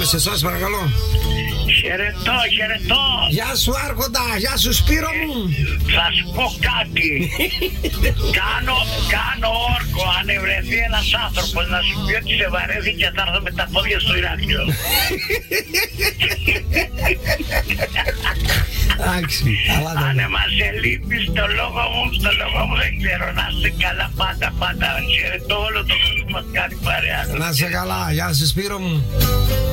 σε εσάς παρακαλώ. Χαιρετώ, χαιρετώ. Γεια σου Άρχοντα, γεια σου Σπύρο μου. Θα σου πω κάτι. Κάνω όρκο αν βρεθεί ένας άνθρωπος να σου πει ότι σε βαρέθηκε, θα έρθω με τα πόδια στο Ηράκλειο. Εντάξει, καλά τα Αν μας ελείπεις στο λόγο μου δεν ξέρω. Να είστε καλά πάντα. Χαιρετώ όλο το κόσμο που μας κάνει παρέα. Να είσαι καλά, γεια σου Σπύρο μου.